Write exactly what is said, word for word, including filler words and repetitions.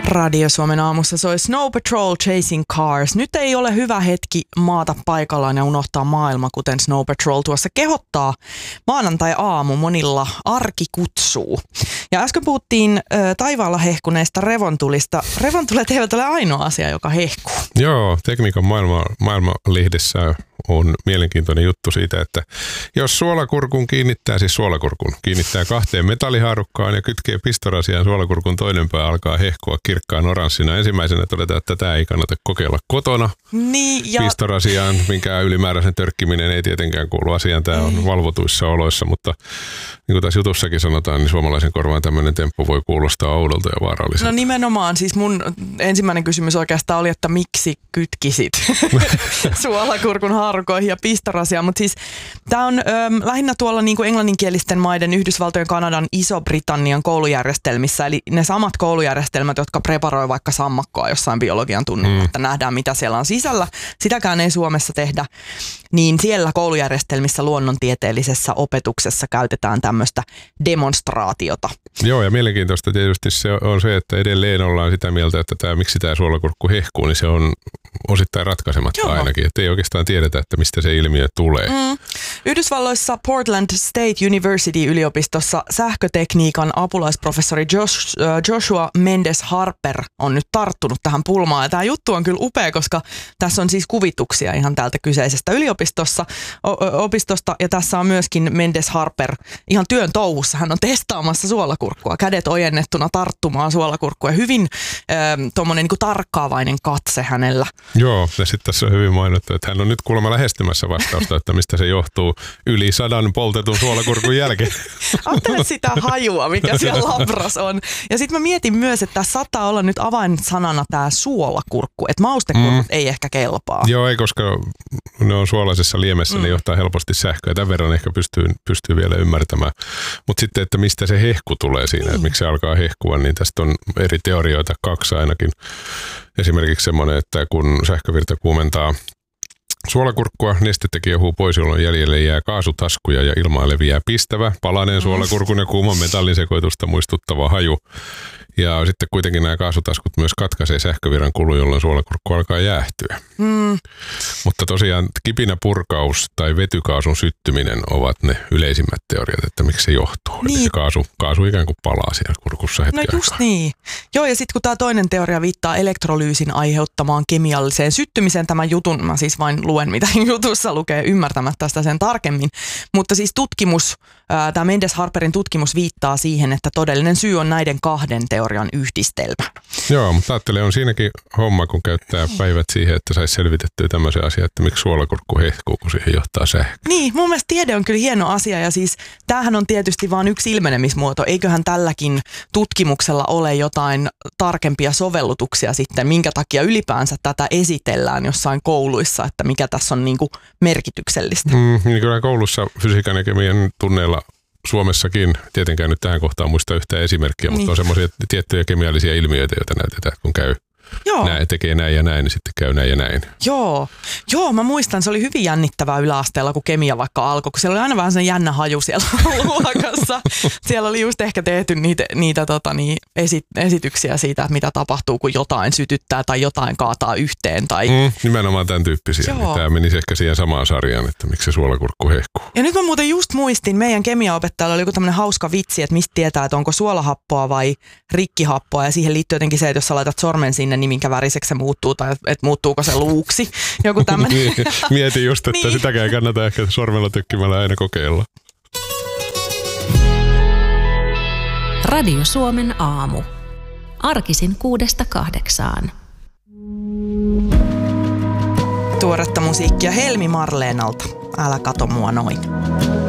Radio Suomen aamussa soi Snow Patrol Chasing Cars. Nyt ei ole hyvä hetki maata paikallaan ja unohtaa maailma, kuten Snow Patrol tuossa kehottaa. Maanantai-aamu monilla arki kutsuu. Ja äsken puhuttiin ö, taivaalla hehkuneista revontulista. Revontulet eivät ole ainoa asia, joka hehkuu. Joo, tekniikan maailma, maailmanlehdessä on mielenkiintoinen juttu siitä, että jos suolakurkun kiinnittää, siis suolakurkun kiinnittää kahteen metallihaarukkaan ja kytkee pistorasiaan, suolakurkun toinen pää alkaa hehkua kirkkaan oranssina. Ensimmäisenä todetaan, että tätä ei kannata kokeilla kotona niin, ja... pistorasiaan, minkä ylimääräisen törkkiminen ei tietenkään kuulu asiaan. Tämä on valvotuissa oloissa, mutta niin kuin tässä jutussakin sanotaan, niin suomalaisen korvaan tämmöinen temppu voi kuulostaa oudolta ja vaaralliselta. No nimenomaan, siis mun ensimmäinen kysymys oikeastaan oli, että miksi kytkisit suolakurkun haarukoihin ja pistorasiaan, mutta siis tämä on ö, lähinnä tuolla niin kuin englanninkielisten maiden, Yhdysvaltojen, Kanadan, Iso-Britannian koulujärjestelmissä, eli ne samat koulujärjestelmät, jotka preparoi vaikka sammakkoa jossain biologian tunnilla, mm. että nähdään mitä siellä on sisällä. Sitäkään ei Suomessa tehdä, niin siellä koulujärjestelmissä luonnontieteellisessä opetuksessa käytetään tämmöistä demonstraatiota. Joo, ja mielenkiintoista tietysti se on se, että edelleen ollaan sitä mieltä, että tämä, miksi tämä suolakurkku hehkuu, niin se on osittain ratkaisematta Joo. ainakin, että ei oikeastaan tiedetä, että mistä se ilmiö tulee. Mm. Yhdysvalloissa Portland State University-yliopistossa sähkötekniikan apulaisprofessori Josh, Joshua Mendes Harper on nyt tarttunut tähän pulmaan. Ja tämä juttu on kyllä upea, koska tässä on siis kuvituksia ihan täältä kyseisestä yliopistossa, o- opistosta. Ja tässä on myöskin Mendes Harper ihan työn touhussa. Hän on testaamassa suolakurkkua, kädet ojennettuna tarttumaan suolakurkkua. Hyvin äh, tuommoinen niin kuin tarkkaavainen katse hänellä. Joo, ja sitten tässä on hyvin mainittu, että hän on nyt kuulemma lähestymässä vastausta, että mistä se johtuu yli sadan poltetun suolakurkun jälkeen. Ajattele sitä hajua, mikä siellä labras on. Ja sitten mä mietin myös, että saattaa olla nyt avainsanana tämä suolakurkku, että maustekurkut mm. ei ehkä kelpaa. Joo, ei, koska ne on suolaisessa liemessä, mm. ne johtaa helposti sähköä. Tämän verran ehkä pystyy, pystyy vielä ymmärtämään. Mutta sitten, että mistä se hehku tulee siinä, mm. että miksi se alkaa hehkua, niin tästä on eri teorioita, kaksi ainakin. Esimerkiksi semmoinen, että kun sähkövirta kuumentaa suolakurkkua, nestettä kiehuu pois, jolloin jäljelle jää kaasutaskuja ja ilmaan leviää pistävä, palanen suolakurkun ja kuuman metallin sekoitusta muistuttava haju. Ja sitten kuitenkin nämä kaasutaskut myös katkaisee sähkövirran kulun, jolloin suolakurkku alkaa jäähtyä. Mm. Mutta tosiaan kipinäpurkaus tai vetykaasun syttyminen ovat ne yleisimmät teoriat, että miksi se johtuu. Niin. Eli se kaasu, kaasu ikään kuin palaa siellä kurkussa hetken No just aikaa. niin. Joo, ja sitten kun tämä toinen teoria viittaa elektrolyysin aiheuttamaan kemialliseen syttymiseen, tämän jutun, mä siis vain luen mitä jutussa lukee ymmärtämättä sitä sen tarkemmin, mutta siis tutkimus, tämä Mendes Harperin tutkimus viittaa siihen, että todellinen syy on näiden kahden teorian yhdistelmä. Joo, mutta ajattelen, on siinäkin homma, kun käyttää päivät siihen, että saisi selvitettyä tämmöisen asian, että miksi suolakurkku hehkuu, kun siihen johtaa sähkö. Niin, mun mielestä tiede on kyllä hieno asia ja siis tämähän on tietysti vain yksi ilmenemismuoto. Eiköhän tälläkin tutkimuksella ole jotain tarkempia sovellutuksia sitten, minkä takia ylipäänsä tätä esitellään jossain kouluissa, että mikä tässä on niinku merkityksellistä. Mm, niin kyllä koulussa fysiikan ja kemian tunneilla Suomessakin, tietenkään nyt tähän kohtaan muista yhtään esimerkkiä, mutta niin. on semmoisia tiettyjä kemiallisia ilmiöitä, joita näytetään, kun käy. Joo. Näin, tekee näin ja näin, niin sitten käy näin ja näin. Joo, Joo mä muistan, se oli hyvin jännittävää yläasteella, kun kemia vaikka alkoi, kun siellä oli aina vähän sellainen jännä haju siellä luokassa. Siellä oli just ehkä tehty niitä, niitä tota, niin, esi- esityksiä siitä, että mitä tapahtuu, kun jotain sytyttää tai jotain kaataa yhteen. Tai... Mm, nimenomaan tämän tyyppisiä. Niin tämä menisi ehkä siihen samaan sarjaan, että miksi se suolakurkku hehkuu. Ja nyt mä muuten just muistin, meidän kemiaopettajalla oli joku tämmöinen hauska vitsi, että mistä tietää, että onko suolahappoa vai rikkihappoa. Ja siihen liittyy jotenkin se, että jos sä laitat sormen sinne, niin minkä väriseksi se muuttuu tai että muuttuuko se luuksi. Joku tämmöinen. Mietin just, että niin. sitäkään ei kannata ehkä sormella tykkimällä aina kokeilla. Radio Suomen aamu. Arkisin kuudesta kahdeksaan. Tuoretta musiikkia Helmi Marleenalta. Älä kato mua noin.